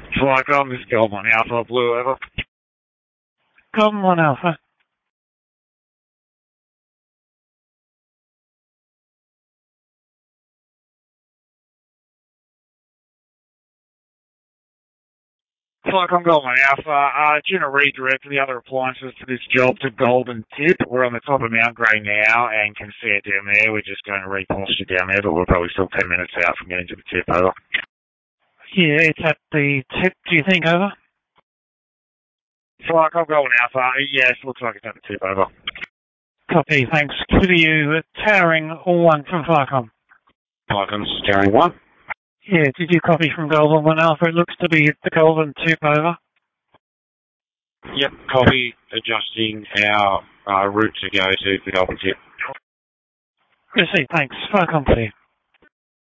Flycom, this is Goldman Alpha, Blue Ever. Golden 1 Alpha. Flycom Goldman Alpha, do you want to redirect the other appliances to this job to Golden Tip? We're on the top of Mount Grey now and can see it down there. We're just going to reposture down there, but we're probably still 10 minutes out from getting to the tip. Over. Yeah, it's at the tip, do you think, over? Flycom Golden Alpha, yes, looks like it's at the tip. Over. Copy, thanks. To you, towering 1 from Flycom. Flycom, towering 1. Yeah, did you copy from Golden 1 Alpha? It looks to be the Golden Tip, over. Yep, copy, adjusting our route to go to the Golden Tip. Receipt, thanks. Flycom, please.